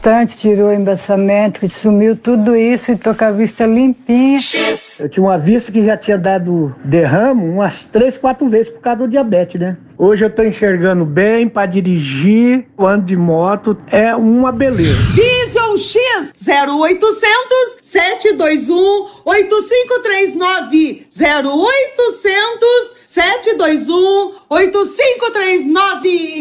bastante, tirou o embaçamento, sumiu tudo isso e tô com a vista limpinha. Eu tinha uma vista que já tinha dado derrame umas 3, 4 vezes por causa do diabetes, né? Hoje eu tô enxergando bem para dirigir, ando de moto, é uma beleza. Vision X 0800 721 8539 0800 721 8539